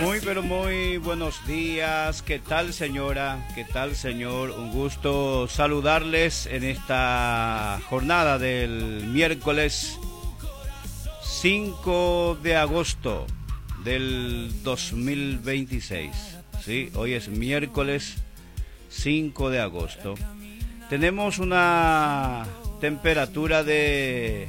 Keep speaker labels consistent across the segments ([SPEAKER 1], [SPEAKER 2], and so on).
[SPEAKER 1] Muy, pero muy buenos días. ¿Qué tal, señora? ¿Qué tal, señor? Un gusto saludarles en esta jornada del miércoles 5 de agosto del 2026. Sí, hoy es miércoles 5 de agosto. Tenemos una temperatura de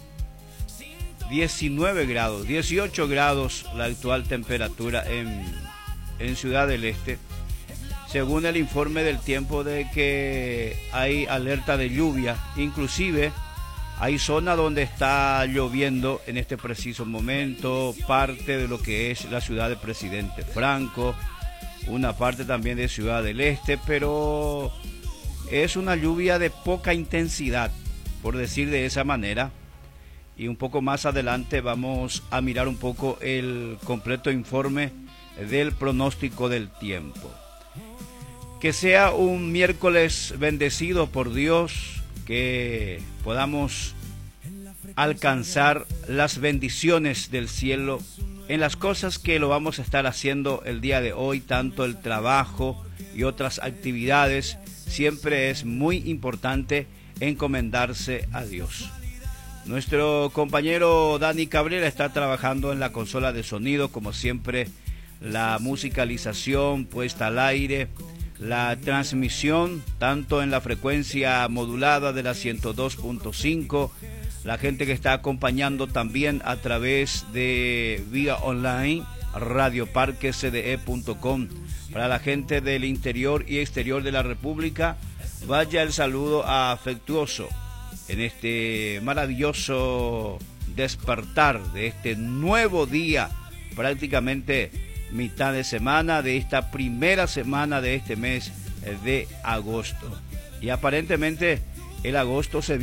[SPEAKER 1] 19 grados, 18 grados la actual temperatura en Ciudad del Este, según el informe del tiempo de que hay alerta de lluvia. Inclusive hay zona donde está lloviendo en este preciso momento, parte de lo que es la ciudad de Presidente Franco, una parte también de Ciudad del Este, pero es una lluvia de poca intensidad, por decir de esa manera. Y un poco más adelante vamos a mirar un poco el completo informe del pronóstico del tiempo. Que sea un miércoles bendecido por Dios, que podamos alcanzar las bendiciones del cielo en las cosas que lo vamos a estar haciendo el día de hoy, tanto el trabajo y otras actividades. Siempre es muy importante encomendarse a Dios. Nuestro compañero Dani Cabrera está trabajando en la consola de sonido, como siempre, la musicalización puesta al aire, la transmisión tanto en la frecuencia modulada de la 102.5, la gente que está acompañando también a través de vía online, radioparquecde.com. Para la gente del interior y exterior de la República, vaya el saludo afectuoso en este maravilloso despertar de este nuevo día, prácticamente mitad de semana de esta primera semana de este mes de agosto. Y aparentemente el agosto se